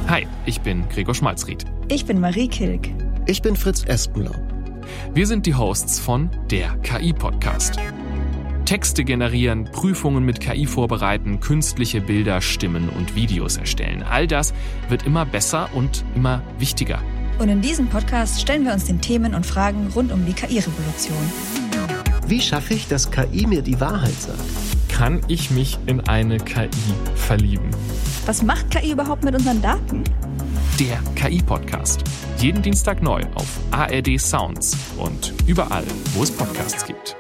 Hi, ich bin Gregor Schmalzried. Ich bin Marie Kilk. Ich bin Fritz Espenlaub. Wir sind die Hosts von der KI-Podcast. Texte generieren, Prüfungen mit KI vorbereiten, künstliche Bilder, Stimmen und Videos erstellen. All das wird immer besser und immer wichtiger. Und in diesem Podcast stellen wir uns den Themen und Fragen rund um die KI-Revolution. Wie schaffe ich, dass KI mir die Wahrheit sagt? Kann ich mich in eine KI verlieben? Was macht KI überhaupt mit unseren Daten? Der KI-Podcast. Jeden Dienstag neu auf ARD Sounds und überall, wo es Podcasts gibt.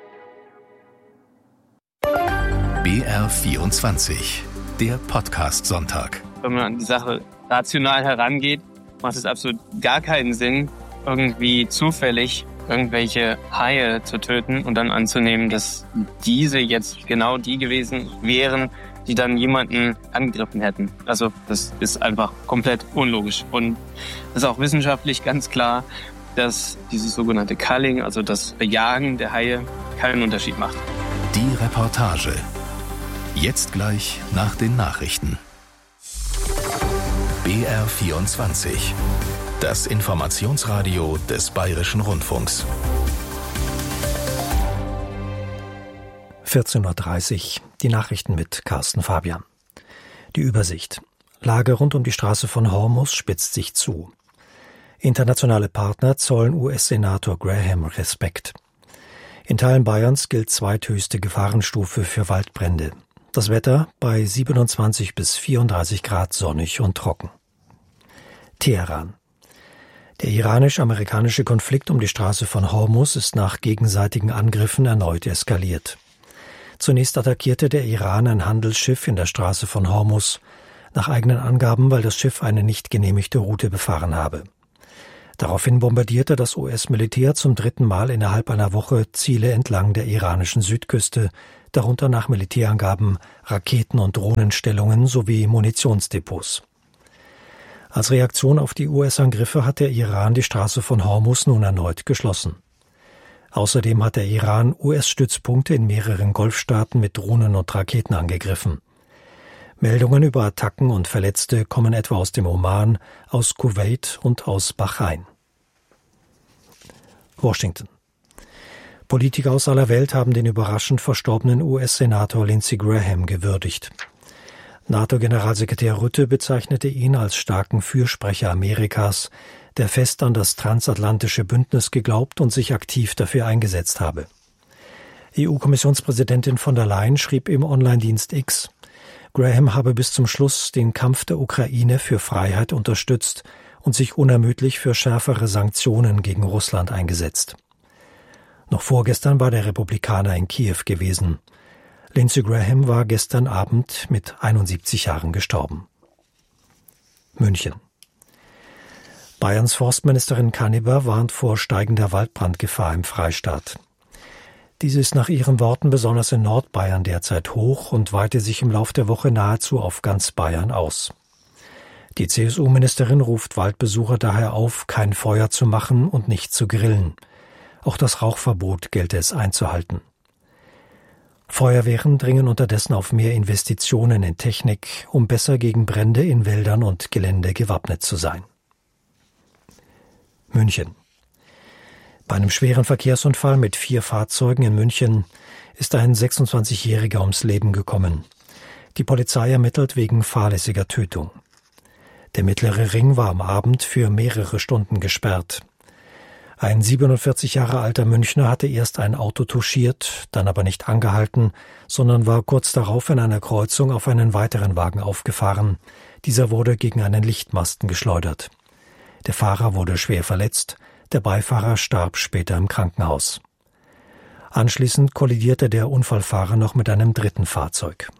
BR24, der Podcast-Sonntag. Wenn man an die Sache rational herangeht, macht es absolut gar keinen Sinn, irgendwie zufällig irgendwelche Haie zu töten und dann anzunehmen, dass diese jetzt genau die gewesen wären, die dann jemanden angegriffen hätten. Also das ist einfach komplett unlogisch. Und es ist auch wissenschaftlich ganz klar, dass dieses sogenannte Culling, also das Bejagen der Haie, keinen Unterschied macht. Die Reportage. Jetzt gleich nach den Nachrichten. BR24. Das Informationsradio des Bayerischen Rundfunks. 14.30 Uhr, die Nachrichten mit Carsten Fabian. Die Übersicht. Lage rund um die Straße von Hormuz spitzt sich zu. Internationale Partner zollen US-Senator Graham Respekt. In Teilen Bayerns gilt zweithöchste Gefahrenstufe für Waldbrände. Das Wetter bei 27 bis 34 Grad sonnig und trocken. Teheran. Der iranisch-amerikanische Konflikt um die Straße von Hormuz ist nach gegenseitigen Angriffen erneut eskaliert. Zunächst attackierte der Iran ein Handelsschiff in der Straße von Hormuz, nach eigenen Angaben, weil das Schiff eine nicht genehmigte Route befahren habe. Daraufhin bombardierte das US-Militär zum dritten Mal innerhalb einer Woche Ziele entlang der iranischen Südküste, darunter nach Militärangaben Raketen- und Drohnenstellungen sowie Munitionsdepots. Als Reaktion auf die US-Angriffe hat der Iran die Straße von Hormuz nun erneut geschlossen. Außerdem hat der Iran US-Stützpunkte in mehreren Golfstaaten mit Drohnen und Raketen angegriffen. Meldungen über Attacken und Verletzte kommen etwa aus dem Oman, aus Kuwait und aus Bahrain. Washington. Politiker aus aller Welt haben den überraschend verstorbenen US-Senator Lindsey Graham gewürdigt. NATO-Generalsekretär Rutte bezeichnete ihn als starken Fürsprecher Amerikas, der fest an das transatlantische Bündnis geglaubt und sich aktiv dafür eingesetzt habe. EU-Kommissionspräsidentin von der Leyen schrieb im Online-Dienst X, Graham habe bis zum Schluss den Kampf der Ukraine für Freiheit unterstützt und sich unermüdlich für schärfere Sanktionen gegen Russland eingesetzt. Noch vorgestern war der Republikaner in Kiew gewesen. Lindsey Graham war gestern Abend mit 71 Jahren gestorben. München. Bayerns Forstministerin Kanneber warnt vor steigender Waldbrandgefahr im Freistaat. Diese ist nach ihren Worten besonders in Nordbayern derzeit hoch und weite sich im Lauf der Woche nahezu auf ganz Bayern aus. Die CSU-Ministerin ruft Waldbesucher daher auf, kein Feuer zu machen und nicht zu grillen. Auch das Rauchverbot gelte es einzuhalten. Feuerwehren dringen unterdessen auf mehr Investitionen in Technik, um besser gegen Brände in Wäldern und Gelände gewappnet zu sein. München. Bei einem schweren Verkehrsunfall mit 4 Fahrzeugen in München ist ein 26-Jähriger ums Leben gekommen. Die Polizei ermittelt wegen fahrlässiger Tötung. Der mittlere Ring war am Abend für mehrere Stunden gesperrt. Ein 47 Jahre alter Münchner hatte erst ein Auto touchiert, dann aber nicht angehalten, sondern war kurz darauf in einer Kreuzung auf einen weiteren Wagen aufgefahren. Dieser wurde gegen einen Lichtmasten geschleudert. Der Fahrer wurde schwer verletzt, der Beifahrer starb später im Krankenhaus. Anschließend kollidierte der Unfallfahrer noch mit einem dritten Fahrzeug.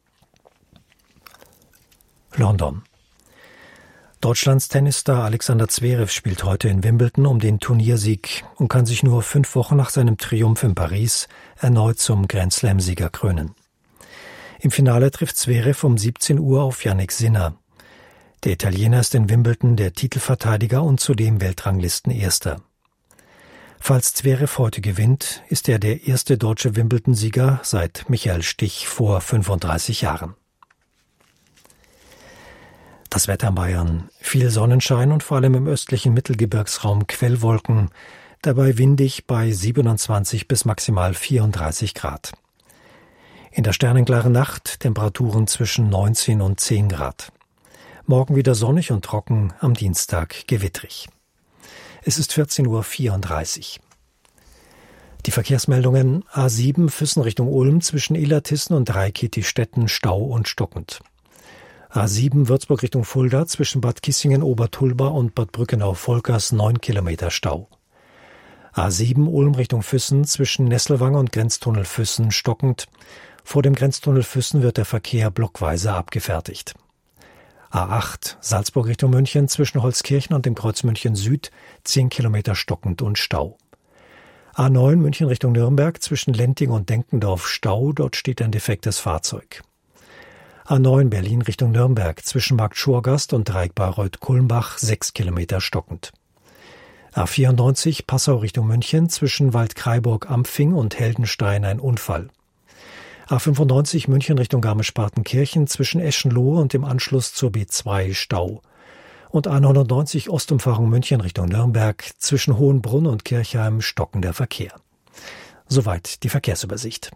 London. Deutschlands Tennisstar Alexander Zverev spielt heute in Wimbledon um den Turniersieg und kann sich nur 5 Wochen nach seinem Triumph in Paris erneut zum Grand-Slam-Sieger krönen. Im Finale trifft Zverev um 17 Uhr auf Jannik Sinner. Der Italiener ist in Wimbledon der Titelverteidiger und zudem Weltranglistenerster. Falls Zverev heute gewinnt, ist er der erste deutsche Wimbledon-Sieger seit Michael Stich vor 35 Jahren. Das Wetter in Bayern. Viel Sonnenschein und vor allem im östlichen Mittelgebirgsraum Quellwolken. Dabei windig bei 27 bis maximal 34 Grad. In der sternenklaren Nacht Temperaturen zwischen 19 und 10 Grad. Morgen wieder sonnig und trocken, am Dienstag gewittrig. Es ist 14.34 Uhr. Die Verkehrsmeldungen: A7 Füssen Richtung Ulm zwischen Illertissen und Reikiti-Stetten Stau und stockend. A7 Würzburg Richtung Fulda zwischen Bad Kissingen, Obertulba und Bad Brückenau-Volkers 9 Kilometer Stau. A7 Ulm Richtung Füssen zwischen Nesselwang und Grenztunnel Füssen stockend. Vor dem Grenztunnel Füssen wird der Verkehr blockweise abgefertigt. A8 Salzburg Richtung München zwischen Holzkirchen und dem Kreuz München Süd 10 Kilometer stockend und Stau. A9 München Richtung Nürnberg zwischen Lenting und Denkendorf Stau, dort steht ein defektes Fahrzeug. A9 Berlin Richtung Nürnberg zwischen Markt Schurgast und Dreieck-Bayreuth-Kulmbach 6 Kilometer stockend. A94 Passau Richtung München zwischen Waldkraiburg-Ampfing und Heldenstein ein Unfall. A95 München Richtung Garmisch-Partenkirchen zwischen Eschenlohe und dem Anschluss zur B2 Stau. Und A99 Ostumfahrung München Richtung Nürnberg zwischen Hohenbrunn und Kirchheim stockender Verkehr. Soweit die Verkehrsübersicht.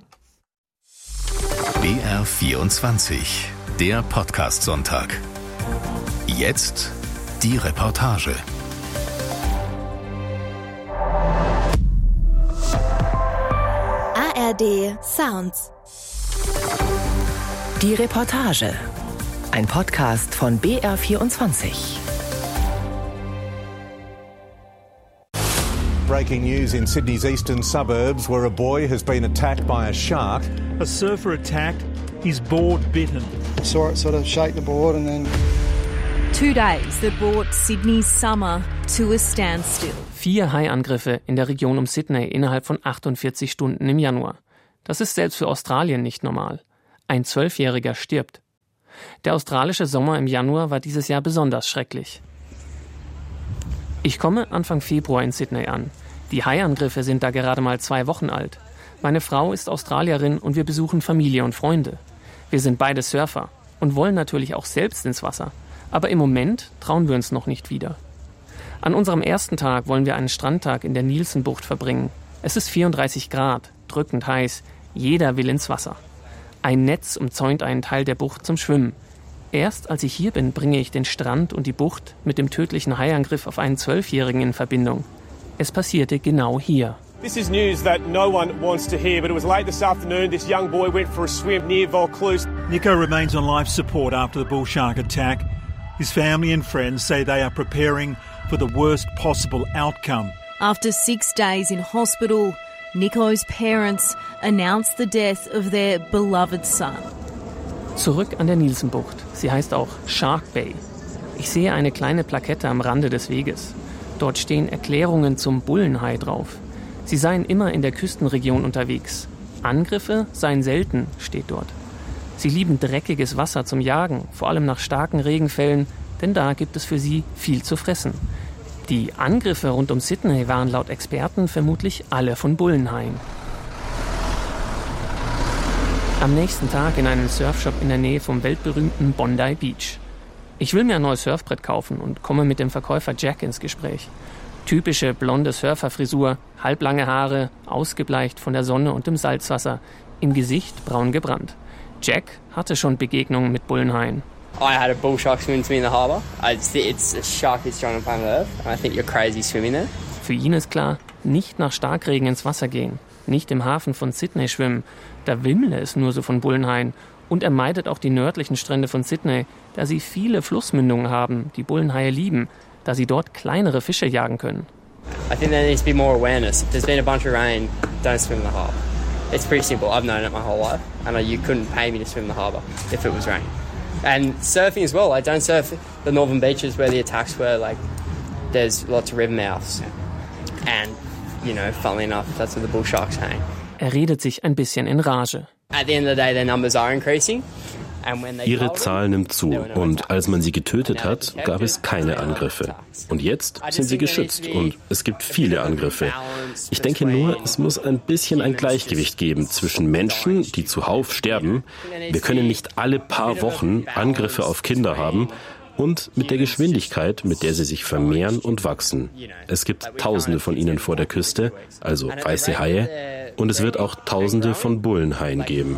BR24, der Podcast-Sonntag. Jetzt die Reportage. ARD Sounds. Die Reportage. Ein Podcast von BR24. Breaking news in Sydney's eastern suburbs where a boy has been attacked by a shark. A surfer attacked, his board bitten. I saw it sort of shake the board and then... 2 days that brought Sydney's summer to a standstill. 4 Haiangriffe in der Region um Sydney innerhalb von 48 Stunden im Januar. Das ist selbst für Australien nicht normal. Ein 12-Jähriger stirbt. Der australische Sommer im Januar war dieses Jahr besonders schrecklich. Ich komme Anfang Februar in Sydney an. Die Haiangriffe sind da gerade mal 2 Wochen alt. Meine Frau ist Australierin und wir besuchen Familie und Freunde. Wir sind beide Surfer und wollen natürlich auch selbst ins Wasser. Aber im Moment trauen wir uns noch nicht wieder. An unserem ersten Tag wollen wir einen Strandtag in der Nielsen-Bucht verbringen. Es ist 34 Grad, drückend heiß. Jeder will ins Wasser. Ein Netz umzäunt einen Teil der Bucht zum Schwimmen. Erst als ich hier bin, bringe ich den Strand und die Bucht mit dem tödlichen Haiangriff auf einen 12-Jährigen in Verbindung. Es passierte genau hier. This is news that no one wants to hear, but it was late this afternoon. This young boy went for a swim near Vaucluse. Nico remains on life support after the bull shark attack. His family and friends say they are preparing for the worst possible outcome. After 6 days in hospital, Nico's parents announced the death of their beloved son. Zurück an der Nielsen-Bucht. Sie heißt auch Shark Bay. Ich sehe eine kleine Plakette am Rande des Weges. Dort stehen Erklärungen zum Bullenhai drauf. Sie seien immer in der Küstenregion unterwegs. Angriffe seien selten, steht dort. Sie lieben dreckiges Wasser zum Jagen, vor allem nach starken Regenfällen, denn da gibt es für sie viel zu fressen. Die Angriffe rund um Sydney waren laut Experten vermutlich alle von Bullenhaien. Am nächsten Tag in einem Surfshop in der Nähe vom weltberühmten Bondi Beach. Ich will mir ein neues Surfbrett kaufen und komme mit dem Verkäufer Jack ins Gespräch. Typische blonde Surferfrisur, halblange Haare, ausgebleicht von der Sonne und dem Salzwasser, im Gesicht braun gebrannt. Jack hatte schon Begegnungen mit Bullenhaien. I had a bull shark swim to me in the harbour. It's a sharkiest strong on planet Earth, and I think you're crazy swimming there. Für ihn ist klar, nicht nach Starkregen ins Wasser gehen, nicht im Hafen von Sydney schwimmen, da wimmle es nur so von Bullenhaien. Und er meidet auch die nördlichen Strände von Sydney, da sie viele Flussmündungen haben, die Bullenhaie lieben, da sie dort kleinere Fische jagen können. I think there needs to be more awareness. If there's been a bunch of rain, don't swim in the harbour. It's pretty simple. I've known it my whole life, and you couldn't pay me to swim in the harbour if it was raining. And surfing as well. I don't surf the northern beaches where the attacks were. Like, there's lots of river mouths, and funnily enough, that's where the bull sharks hang. Er redet sich ein bisschen in Rage. At the end of the day, their numbers are increasing. Ihre Zahl nimmt zu und als man sie getötet hat, gab es keine Angriffe. Und jetzt sind sie geschützt und es gibt viele Angriffe. Ich denke nur, es muss ein bisschen ein Gleichgewicht geben zwischen Menschen, die zuhauf sterben. Wir können nicht alle paar Wochen Angriffe auf Kinder haben Und mit der Geschwindigkeit, mit der sie sich vermehren und wachsen. Es gibt Tausende von ihnen vor der Küste, also weiße Haie, und es wird auch Tausende von Bullenhaien geben.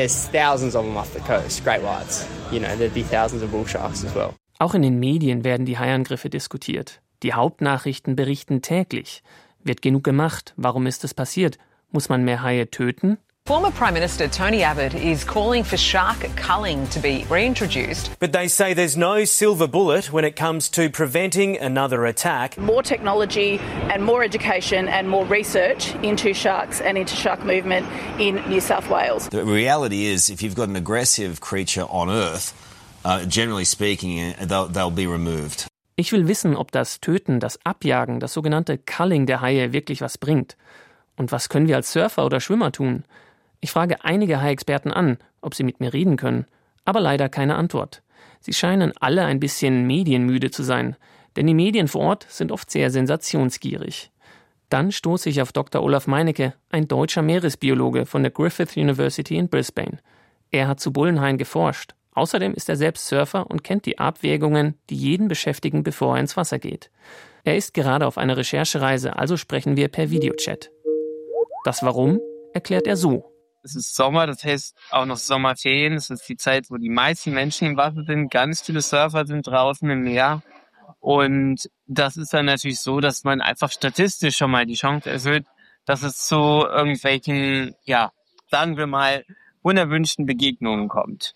Auch in den Medien werden die Haiangriffe diskutiert. Die Hauptnachrichten berichten täglich. Wird genug gemacht? Warum ist es passiert? Muss man mehr Haie töten? Former Prime Minister Tony Abbott is calling for shark culling to be reintroduced. But they say there's no silver bullet when it comes to preventing another attack. More technology and more education and more research into sharks and into shark movement in New South Wales. The reality is, if you've got an aggressive creature on Earth, generally speaking, they'll be removed. Ich will wissen, ob das Töten, das Abjagen, das sogenannte Culling der Haie wirklich was bringt. Und was können wir als Surfer oder Schwimmer tun? Ich frage einige Hai-Experten an, ob sie mit mir reden können, aber leider keine Antwort. Sie scheinen alle ein bisschen medienmüde zu sein, denn die Medien vor Ort sind oft sehr sensationsgierig. Dann stoße ich auf Dr. Olaf Meinecke, ein deutscher Meeresbiologe von der Griffith University in Brisbane. Er hat zu Bullenhaien geforscht. Außerdem ist er selbst Surfer und kennt die Abwägungen, die jeden beschäftigen, bevor er ins Wasser geht. Er ist gerade auf einer Recherchereise, also sprechen wir per Videochat. Das Warum erklärt er so. Es ist Sommer, das heißt auch noch Sommerferien. Es ist die Zeit, wo die meisten Menschen im Wasser sind. Ganz viele Surfer sind draußen im Meer. Und das ist dann natürlich so, dass man einfach statistisch schon mal die Chance erhöht, dass es zu irgendwelchen, sagen wir mal, unerwünschten Begegnungen kommt.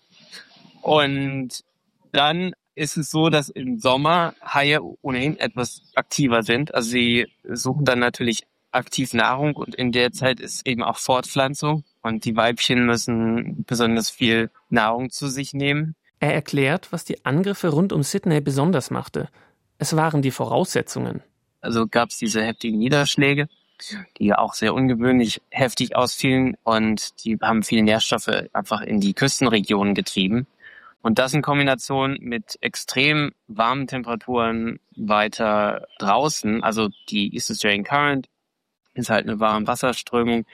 Und dann ist es so, dass im Sommer Haie ohnehin etwas aktiver sind. Also sie suchen dann natürlich aktiv Nahrung und in der Zeit ist eben auch Fortpflanzung. Und die Weibchen müssen besonders viel Nahrung zu sich nehmen. Er erklärt, was die Angriffe rund um Sydney besonders machte. Es waren die Voraussetzungen. Also gab es diese heftigen Niederschläge, die auch sehr ungewöhnlich heftig ausfielen. Und die haben viele Nährstoffe einfach in die Küstenregionen getrieben. Und das in Kombination mit extrem warmen Temperaturen weiter draußen. Also die East Australian Current ist halt eine warme Wasserströmung.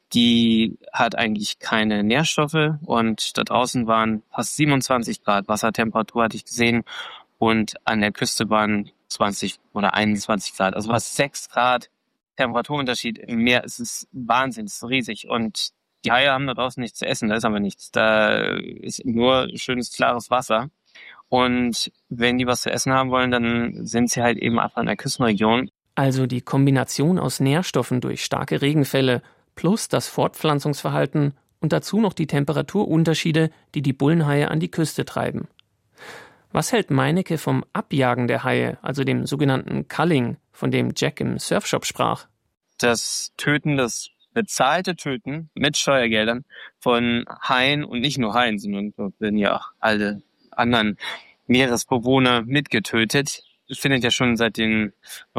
Die hat eigentlich keine Nährstoffe und da draußen waren fast 27 Grad Wassertemperatur, hatte ich gesehen, und an der Küste waren 20 oder 21 Grad. Also was 6 Grad Temperaturunterschied im Meer, es ist Wahnsinn, es ist riesig und die Haie haben da draußen nichts zu essen, da ist aber nichts. Da ist nur schönes, klares Wasser und wenn die was zu essen haben wollen, dann sind sie halt eben einfach in der Küstenregion. Also die Kombination aus Nährstoffen durch starke Regenfälle plus das Fortpflanzungsverhalten und dazu noch die Temperaturunterschiede, die die Bullenhaie an die Küste treiben. Was hält Meinecke vom Abjagen der Haie, also dem sogenannten Culling, von dem Jack im Surfshop sprach? Das Töten, das bezahlte Töten mit Steuergeldern von Haien und nicht nur Haien, sondern werden ja auch alle anderen Meeresbewohner mitgetötet, findet ja schon seit den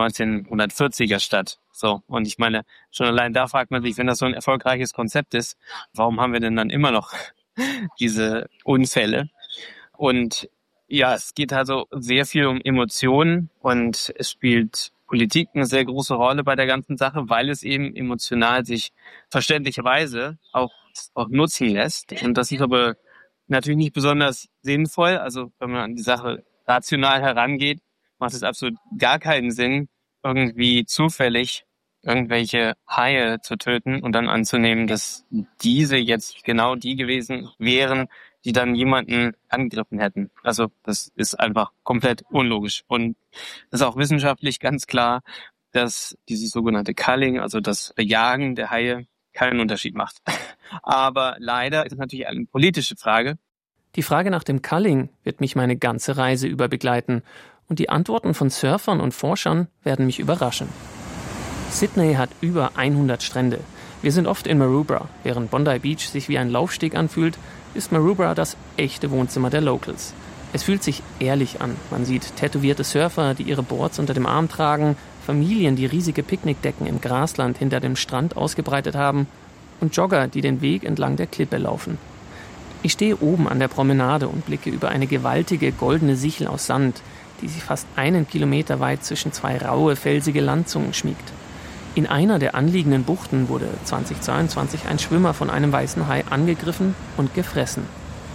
1940er statt. So, und ich meine, schon allein da fragt man sich, wenn das so ein erfolgreiches Konzept ist, warum haben wir denn dann immer noch diese Unfälle? Und ja, es geht also sehr viel um Emotionen und es spielt Politik eine sehr große Rolle bei der ganzen Sache, weil es eben emotional sich verständlicherweise auch nutzen lässt. Und das ist aber natürlich nicht besonders sinnvoll. Also wenn man an die Sache rational herangeht, macht es absolut gar keinen Sinn, irgendwie zufällig irgendwelche Haie zu töten und dann anzunehmen, dass diese jetzt genau die gewesen wären, die dann jemanden angegriffen hätten. Also das ist einfach komplett unlogisch. Und es ist auch wissenschaftlich ganz klar, dass dieses sogenannte Culling, also das Jagen der Haie, keinen Unterschied macht. Aber leider ist es natürlich eine politische Frage. Die Frage nach dem Culling wird mich meine ganze Reise über begleiten. Und die Antworten von Surfern und Forschern werden mich überraschen. Sydney hat über 100 Strände. Wir sind oft in Maroubra. Während Bondi Beach sich wie ein Laufsteg anfühlt, ist Maroubra das echte Wohnzimmer der Locals. Es fühlt sich ehrlich an. Man sieht tätowierte Surfer, die ihre Boards unter dem Arm tragen, Familien, die riesige Picknickdecken im Grasland hinter dem Strand ausgebreitet haben und Jogger, die den Weg entlang der Klippe laufen. Ich stehe oben an der Promenade und blicke über eine gewaltige goldene Sichel aus Sand, die sich fast 1 Kilometer weit zwischen 2 raue, felsige Landzungen schmiegt. In einer der anliegenden Buchten wurde 2022 ein Schwimmer von einem weißen Hai angegriffen und gefressen.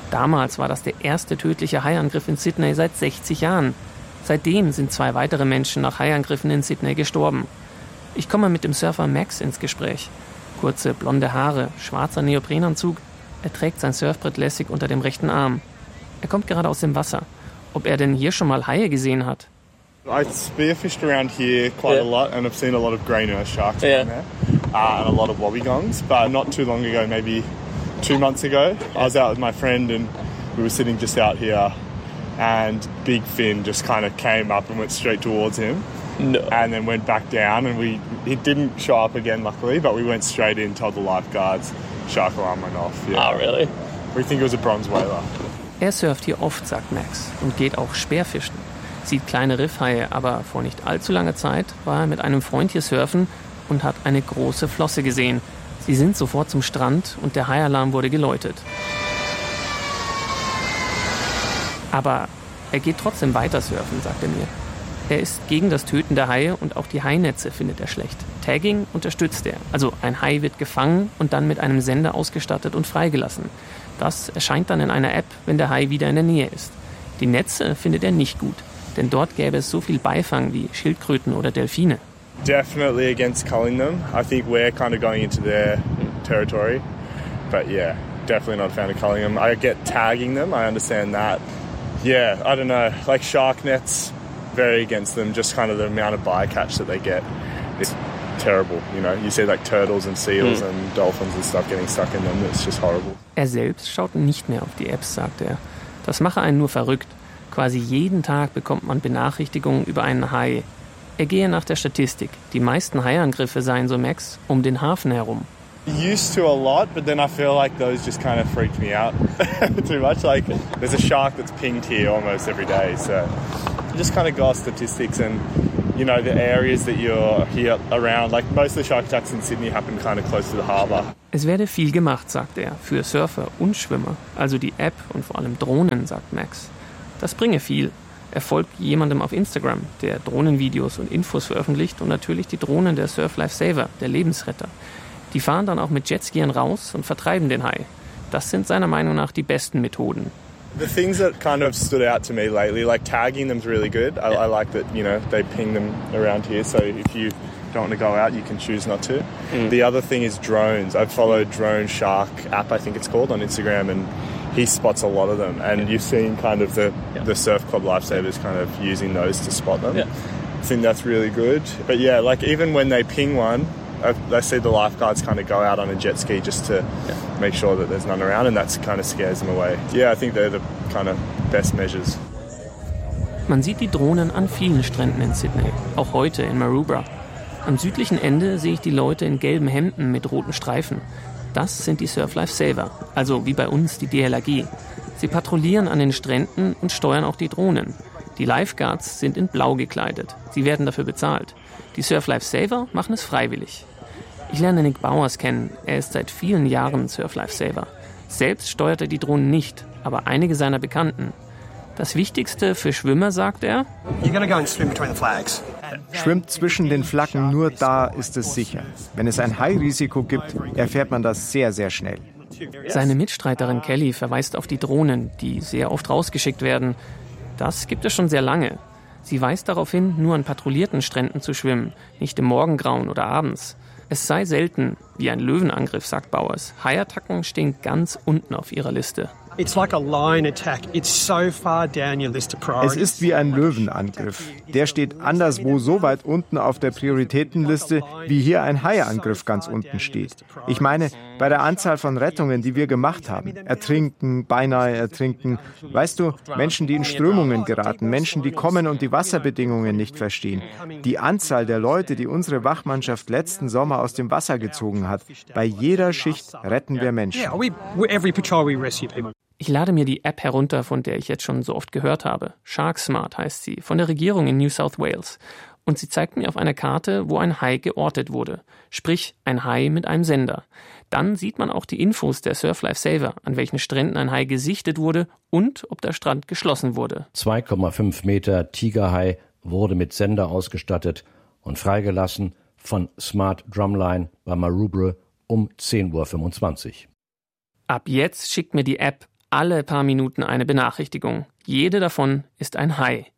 Damals war das der erste tödliche Haiangriff in Sydney seit 60 Jahren. Seitdem sind 2 weitere Menschen nach Haiangriffen in Sydney gestorben. Ich komme mit dem Surfer Max ins Gespräch. Kurze blonde Haare, schwarzer Neoprenanzug. Er trägt sein Surfbrett lässig unter dem rechten Arm. Er kommt gerade aus dem Wasser. Ob er denn hier schon mal Haie gesehen hat? I spearfished around here quite a lot and I've seen a lot of grey nurse sharks down there and a lot of wobbegongs, but not too long ago, maybe 2 months ago, I was out with my friend and we were sitting just out here and big fin just kind of came up and went straight towards him. No. And then went back down and it didn't show up again luckily, but we went straight in, told the lifeguards, shark alarm went off. Yeah. Oh, really? We think it was a bronze whaler. Er surft hier oft, sagt Max, und geht auch Speerfischen. Sieht kleine Riffhaie, aber vor nicht allzu langer Zeit war er mit einem Freund hier surfen und hat eine große Flosse gesehen. Sie sind sofort zum Strand und der Haialarm wurde geläutet. Aber er geht trotzdem weiter surfen, sagt er mir. Er ist gegen das Töten der Haie und auch die Hainetze findet er schlecht. Tagging unterstützt er. Also ein Hai wird gefangen und dann mit einem Sender ausgestattet und freigelassen. Das erscheint dann in einer App, wenn der Hai wieder in der Nähe ist. Die Netze findet er nicht gut, denn dort gäbe es so viel Beifang wie Schildkröten oder Delfine. Definitely against culling them. I think we're kind of going into their territory. But yeah, definitely not a fan of culling them. I get tagging them, I understand that. Yeah, I don't know, like shark nets, very against them. Just kind of the amount of bycatch that they get is terrible. You know, you see like turtles and seals and dolphins and stuff getting stuck in them. It's just horrible. Er selbst schaut nicht mehr auf die Apps, sagt er. Das mache einen nur verrückt. Quasi jeden Tag bekommt man Benachrichtigungen über einen Hai. Er gehe nach der Statistik. Die meisten Haiangriffe seien, so Max, um den Hafen herum. Used to a lot, but then I feel like those just kind of freaked me out too much. Like there's a shark that's pinged here almost every day, so you just kind of go off statistics and you know the areas that you're here around. Like most of the shark attacks in Sydney happen kind of close to the harbour. Es werde viel gemacht, sagt er, für Surfer und Schwimmer. Also die App und vor allem Drohnen, sagt Max. Das bringe viel. Er folgt jemandem auf Instagram, der Drohnenvideos und Infos veröffentlicht und natürlich die Drohnen der Surf Life Saver, der Lebensretter. Die fahren dann auch mit Jetskiern raus und vertreiben den Hai. Das sind seiner Meinung nach die besten Methoden. The things that kind of stood out to me lately, like tagging them's really good. I like that, you know, they ping them around here, so if you don't want to go out, you can choose not to. The other thing is drones. I've followed Drone Shark app, I think it's called, on Instagram, and he spots a lot of them. And you've seen kind of the Surf Club Lifesavers kind of using those to spot them. I think that's really good. But yeah, like even when they ping one, I see the lifeguards kind of go out on a jet ski just to make sure that there's none around, and that kind of scares them away. Yeah, I think they're the kind of best measures. Man sieht die Drohnen an vielen Stränden in Sydney, auch heute in Maroubra. Am südlichen Ende sehe ich die Leute in gelben Hemden mit roten Streifen. Das sind die Surf Life Saver, also wie bei uns die DLRG. Sie patrouillieren an den Stränden und steuern auch die Drohnen. Die Lifeguards sind in blau gekleidet. Sie werden dafür bezahlt. Die Surf Life Saver machen es freiwillig. Ich lerne Nick Bowers kennen. Er ist seit vielen Jahren Surf Life Saver. Selbst steuert er die Drohnen nicht, aber einige seiner Bekannten. Das Wichtigste für Schwimmer, sagt er: Schwimmt zwischen den Flaggen, nur da ist es sicher. Wenn es ein Hai-Risiko gibt, erfährt man das sehr, sehr schnell. Seine Mitstreiterin Kelly verweist auf die Drohnen, die sehr oft rausgeschickt werden. Das gibt es schon sehr lange. Sie weist darauf hin, nur an patrouillierten Stränden zu schwimmen, nicht im Morgengrauen oder abends. Es sei selten, wie ein Löwenangriff, sagt Bowers. Haiattacken stehen ganz unten auf ihrer Liste. Es ist wie ein Löwenangriff. Der steht anderswo so weit unten auf der Prioritätenliste, wie hier ein Haiangriff ganz unten steht. Ich meine, bei der Anzahl von Rettungen, die wir gemacht haben. Ertrinken, beinahe ertrinken. Weißt du, Menschen, die in Strömungen geraten, Menschen, die kommen und die Wasserbedingungen nicht verstehen. Die Anzahl der Leute, die unsere Wachmannschaft letzten Sommer aus dem Wasser gezogen hat. Bei jeder Schicht retten wir Menschen. Ich lade mir die App herunter, von der ich jetzt schon so oft gehört habe. SharkSmart heißt sie, von der Regierung in New South Wales. Und sie zeigt mir auf einer Karte, wo ein Hai geortet wurde. Sprich, ein Hai mit einem Sender. Dann sieht man auch die Infos der Surf Life Saver, an welchen Stränden ein Hai gesichtet wurde und ob der Strand geschlossen wurde. 2,5 Meter Tigerhai wurde mit Sender ausgestattet und freigelassen von Smart Drumline bei Maroubra um 10:25 Uhr. Ab jetzt schickt mir die App alle paar Minuten eine Benachrichtigung. Jede davon ist ein Hai.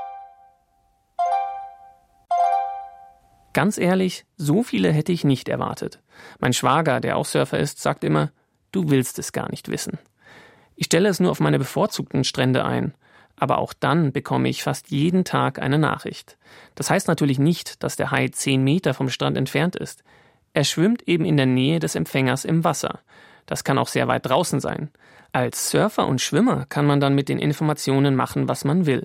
Ganz ehrlich, so viele hätte ich nicht erwartet. Mein Schwager, der auch Surfer ist, sagt immer, du willst es gar nicht wissen. Ich stelle es nur auf meine bevorzugten Strände ein. Aber auch dann bekomme ich fast jeden Tag eine Nachricht. Das heißt natürlich nicht, dass der Hai 10 Meter vom Strand entfernt ist. Er schwimmt eben in der Nähe des Empfängers im Wasser. Das kann auch sehr weit draußen sein. Als Surfer und Schwimmer kann man dann mit den Informationen machen, was man will.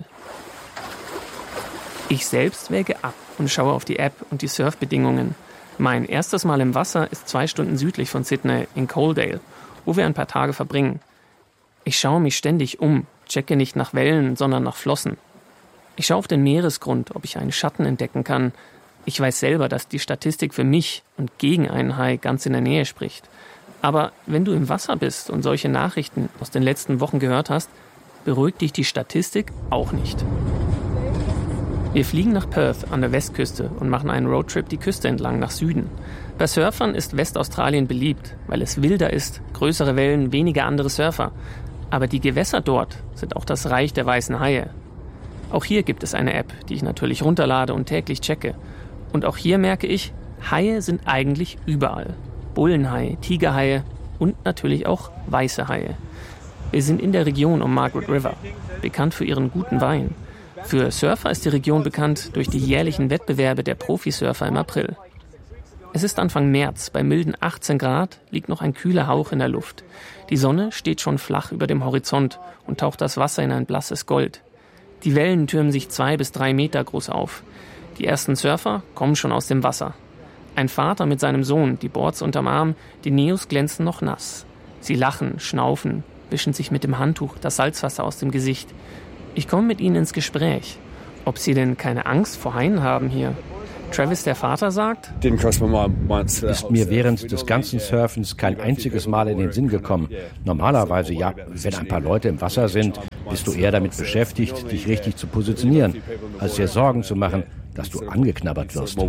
Ich selbst wäge ab und schaue auf die App und die Surfbedingungen. Mein erstes Mal im Wasser ist 2 Stunden südlich von Sydney in Coaldale, wo wir ein paar Tage verbringen. Ich schaue mich ständig um, checke nicht nach Wellen, sondern nach Flossen. Ich schaue auf den Meeresgrund, ob ich einen Schatten entdecken kann. Ich weiß selber, dass die Statistik für mich und gegen einen Hai ganz in der Nähe spricht. Aber wenn du im Wasser bist und solche Nachrichten aus den letzten Wochen gehört hast, beruhigt dich die Statistik auch nicht. Wir fliegen nach Perth an der Westküste und machen einen Roadtrip die Küste entlang nach Süden. Bei Surfern ist Westaustralien beliebt, weil es wilder ist, größere Wellen, weniger andere Surfer. Aber die Gewässer dort sind auch das Reich der weißen Haie. Auch hier gibt es eine App, die ich natürlich runterlade und täglich checke. Und auch hier merke ich, Haie sind eigentlich überall. Bullenhaie, Tigerhaie und natürlich auch weiße Haie. Wir sind in der Region um Margaret River, bekannt für ihren guten Wein. Für Surfer ist die Region bekannt durch die jährlichen Wettbewerbe der Profisurfer im April. Es ist Anfang März, bei milden 18 Grad liegt noch ein kühler Hauch in der Luft. Die Sonne steht schon flach über dem Horizont und taucht das Wasser in ein blasses Gold. Die Wellen türmen sich 2 bis 3 Meter groß auf. Die ersten Surfer kommen schon aus dem Wasser. Ein Vater mit seinem Sohn, die Boards unterm Arm, die Neos glänzen noch nass. Sie lachen, schnaufen, wischen sich mit dem Handtuch das Salzwasser aus dem Gesicht. Ich komme mit ihnen ins Gespräch, ob sie denn keine Angst vor Haien haben hier. Travis, der Vater, sagt, ist mir während des ganzen Surfens kein einziges Mal in den Sinn gekommen. Normalerweise, ja, wenn ein paar Leute im Wasser sind, bist du eher damit beschäftigt, dich richtig zu positionieren, als dir Sorgen zu machen, dass du angeknabbert wirst.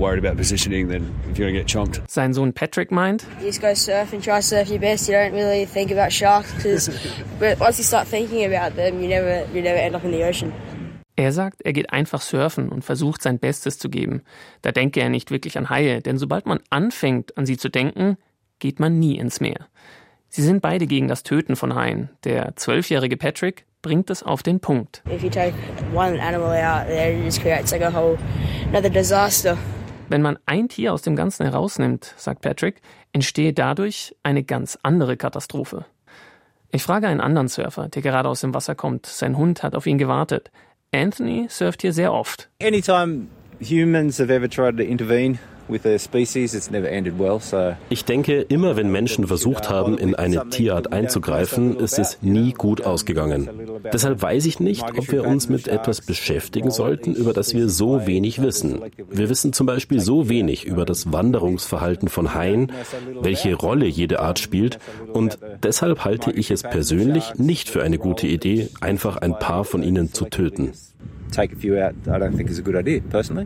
Sein Sohn Patrick meint, You just go surf and try to surf your best. You don't really think about sharks because once you start thinking about them, you never end up in the ocean. Er sagt, er geht einfach surfen und versucht sein Bestes zu geben. Da denke er nicht wirklich an Haie, denn sobald man anfängt, an sie zu denken, geht man nie ins Meer. Sie sind beide gegen das Töten von Haien. Der 12-jährige Patrick bringt es auf den Punkt. If you take one animal out there, it just creates like a whole another disaster. Wenn man ein Tier aus dem Ganzen herausnimmt, sagt Patrick, entstehe dadurch eine ganz andere Katastrophe. Ich frage einen anderen Surfer, der gerade aus dem Wasser kommt. Sein Hund hat auf ihn gewartet. Anthony surft hier sehr oft. Anytime humans have ever tried to intervene with a species, it's never ended well. So ich denke, immer wenn Menschen versucht haben, in eine Tierart einzugreifen, ist es nie gut ausgegangen. Deshalb weiß ich nicht, ob wir uns mit etwas beschäftigen sollten, über das wir so wenig wissen. Wir wissen zum Beispiel so wenig über das Wanderungsverhalten von Haien, welche Rolle jede Art spielt, und deshalb halte ich es persönlich nicht für eine gute Idee, einfach ein paar von ihnen zu töten. take a few out, I don't think is a good idea, personally.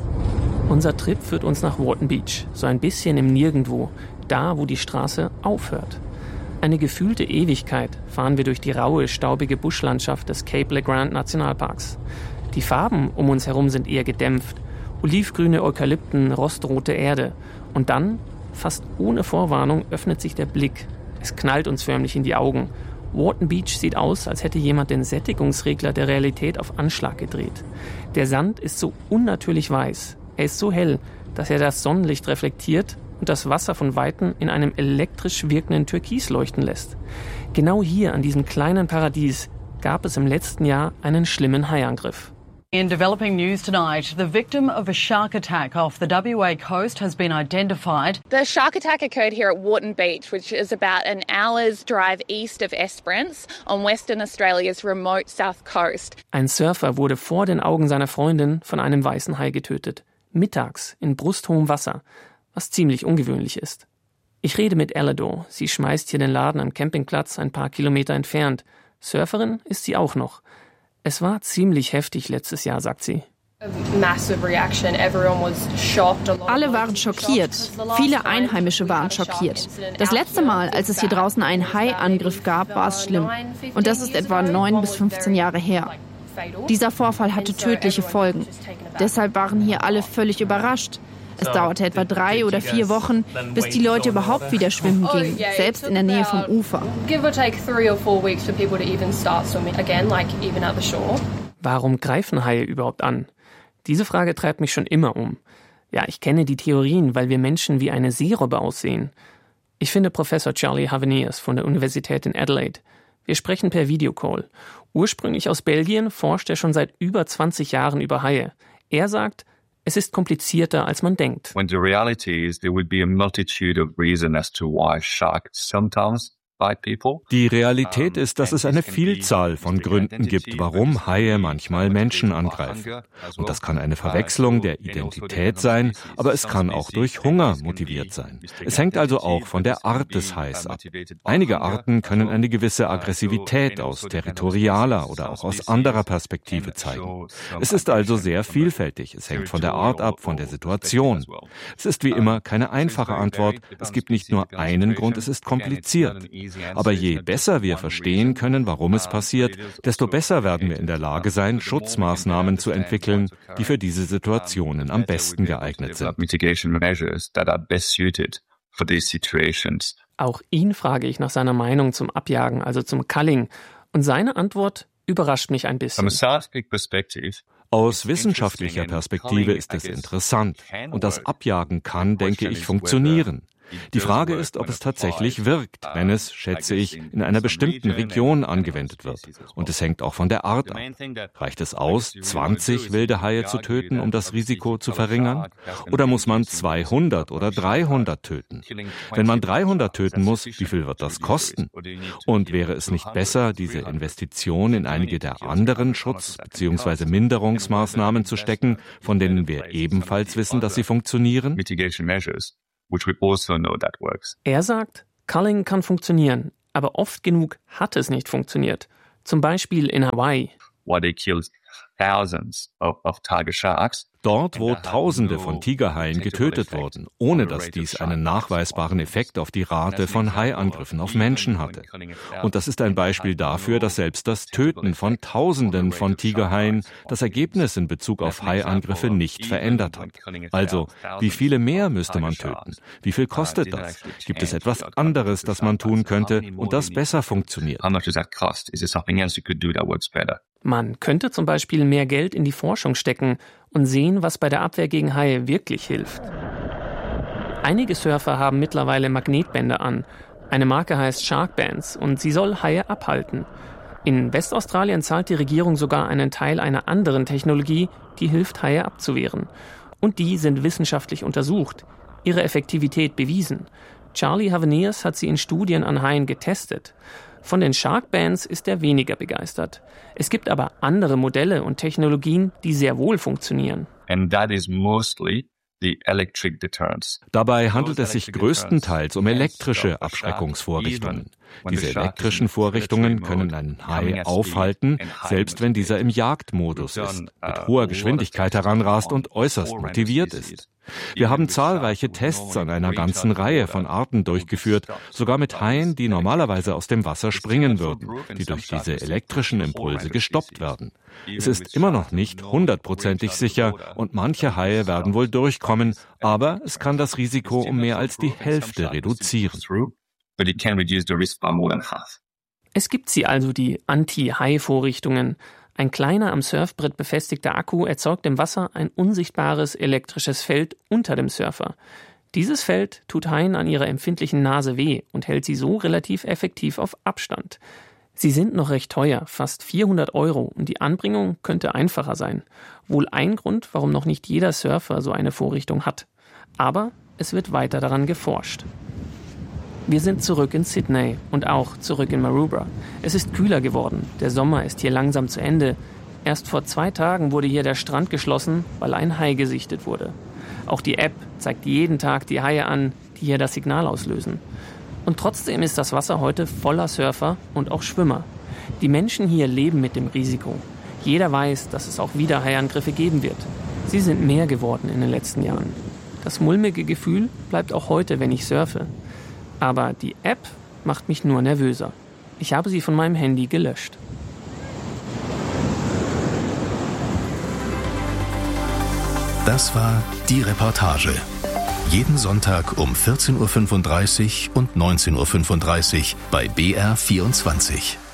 Unser Trip führt uns nach Walton Beach, so ein bisschen im Nirgendwo, da wo die Straße aufhört. Eine gefühlte Ewigkeit fahren wir durch die raue, staubige Buschlandschaft des Cape LeGrand Nationalparks. Die Farben um uns herum sind eher gedämpft. Olivgrüne Eukalypten, rostrote Erde. Und dann, fast ohne Vorwarnung, öffnet sich der Blick. Es knallt uns förmlich in die Augen. Walton Beach sieht aus, als hätte jemand den Sättigungsregler der Realität auf Anschlag gedreht. Der Sand ist so unnatürlich weiß. Er ist so hell, dass er das Sonnenlicht reflektiert und das Wasser von Weitem in einem elektrisch wirkenden Türkis leuchten lässt. Genau hier an diesem kleinen Paradies gab es im letzten Jahr einen schlimmen Haiangriff. In developing news tonight, the victim of a shark attack off the WA coast has been identified. The shark attack occurred here at Walton Beach, which is about an hour's drive east of Esperance on Western Australia's remote south coast. Ein Surfer wurde vor den Augen seiner Freundin von einem weißen Hai getötet. Mittags in brusthohem Wasser, was ziemlich ungewöhnlich ist. Ich rede mit Ellador. Sie schmeißt hier den Laden am Campingplatz ein paar Kilometer entfernt. Surferin ist sie auch noch. Es war ziemlich heftig letztes Jahr, sagt sie. Alle waren schockiert. Viele Einheimische waren schockiert. Das letzte Mal, als es hier draußen einen Haiangriff gab, war es schlimm. Und das ist etwa 9 bis 15 Jahre her. Dieser Vorfall hatte tödliche Folgen. Deshalb waren hier alle völlig überrascht. Es dauerte etwa 3 oder 4 Wochen, bis die Leute überhaupt wieder schwimmen gingen, selbst in der Nähe vom Ufer. Warum greifen Haie überhaupt an? Diese Frage treibt mich schon immer um. Ja, ich kenne die Theorien, weil wir Menschen wie eine Seerobbe aussehen. Ich finde Professor Charlie Haveneers von der Universität in Adelaide. Wir sprechen per Videocall. Ursprünglich aus Belgien forscht er schon seit über 20 Jahren über Haie. Er sagt, es ist komplizierter, als man denkt. When the reality is there would be a multitude of reasons as to why sharks sometimes bite people. Die Realität ist, dass es eine Vielzahl von Gründen gibt, warum Haie manchmal Menschen angreifen. Und das kann eine Verwechslung der Identität sein, aber es kann auch durch Hunger motiviert sein. Es hängt also auch von der Art des Hais ab. Einige Arten können eine gewisse Aggressivität aus territorialer oder auch aus anderer Perspektive zeigen. Es ist also sehr vielfältig. Es hängt von der Art ab, von der Situation. Es ist wie immer keine einfache Antwort. Es gibt nicht nur einen Grund, es ist kompliziert. Aber je besser wir verstehen können, warum es passiert, desto besser werden wir in der Lage sein, Schutzmaßnahmen zu entwickeln, die für diese Situationen am besten geeignet sind. Auch ihn frage ich nach seiner Meinung zum Abjagen, also zum Culling. Und seine Antwort überrascht mich ein bisschen. Aus wissenschaftlicher Perspektive ist es interessant. Und das Abjagen kann, denke ich, funktionieren. Die Frage ist, ob es tatsächlich wirkt, wenn es, schätze ich, in einer bestimmten Region angewendet wird. Und es hängt auch von der Art ab. Reicht es aus, 20 wilde Haie zu töten, um das Risiko zu verringern? Oder muss man 200 oder 300 töten? Wenn man 300 töten muss, wie viel wird das kosten? Und wäre es nicht besser, diese Investition in einige der anderen Schutz- bzw. Minderungsmaßnahmen zu stecken, von denen wir ebenfalls wissen, dass sie funktionieren? Er sagt, Culling kann funktionieren, aber oft genug hat es nicht funktioniert. Zum Beispiel in Hawaii. Dort, wo Tausende von Tigerhaien getötet wurden, ohne dass dies einen nachweisbaren Effekt auf die Rate von Haiangriffen auf Menschen hatte. Und das ist ein Beispiel dafür, dass selbst das Töten von Tausenden von Tigerhaien das Ergebnis in Bezug auf Haiangriffe nicht verändert hat. Also, wie viele mehr müsste man töten? Wie viel kostet das? Gibt es etwas anderes, das man tun könnte und das besser funktioniert? Man könnte zum Beispiel mehr Geld in die Forschung stecken und sehen, was bei der Abwehr gegen Haie wirklich hilft. Einige Surfer haben mittlerweile Magnetbänder an. Eine Marke heißt Shark Bands und sie soll Haie abhalten. In Westaustralien zahlt die Regierung sogar einen Teil einer anderen Technologie, die hilft, Haie abzuwehren. Und die sind wissenschaftlich untersucht, ihre Effektivität bewiesen. Charlie Haveneers hat sie in Studien an Haien getestet. Von den Shark Bands ist er weniger begeistert. Es gibt aber andere Modelle und Technologien, die sehr wohl funktionieren. Dabei handelt es sich größtenteils um elektrische Abschreckungsvorrichtungen. Diese elektrischen Vorrichtungen können einen Hai aufhalten, selbst wenn dieser im Jagdmodus ist, mit hoher Geschwindigkeit heranrast und äußerst motiviert ist. Wir haben zahlreiche Tests an einer ganzen Reihe von Arten durchgeführt, sogar mit Haien, die normalerweise aus dem Wasser springen würden, die durch diese elektrischen Impulse gestoppt werden. Es ist immer noch nicht 100%ig sicher und manche Haie werden wohl durchkommen, aber es kann das Risiko um mehr als die Hälfte reduzieren. Es gibt sie also, die Anti-Hai-Vorrichtungen. Ein kleiner am Surfbrett befestigter Akku erzeugt im Wasser ein unsichtbares elektrisches Feld unter dem Surfer. Dieses Feld tut Haien an ihrer empfindlichen Nase weh und hält sie so relativ effektiv auf Abstand. Sie sind noch recht teuer, fast 400 € und die Anbringung könnte einfacher sein. Wohl ein Grund, warum noch nicht jeder Surfer so eine Vorrichtung hat. Aber es wird weiter daran geforscht. Wir sind zurück in Sydney und auch zurück in Maroubra. Es ist kühler geworden. Der Sommer ist hier langsam zu Ende. Erst vor 2 Tagen wurde hier der Strand geschlossen, weil ein Hai gesichtet wurde. Auch die App zeigt jeden Tag die Haie an, die hier das Signal auslösen. Und trotzdem ist das Wasser heute voller Surfer und auch Schwimmer. Die Menschen hier leben mit dem Risiko. Jeder weiß, dass es auch wieder Haiangriffe geben wird. Sie sind mehr geworden in den letzten Jahren. Das mulmige Gefühl bleibt auch heute, wenn ich surfe. Aber die App macht mich nur nervöser. Ich habe sie von meinem Handy gelöscht. Das war die Reportage. Jeden Sonntag um 14.35 Uhr und 19.35 Uhr bei BR24.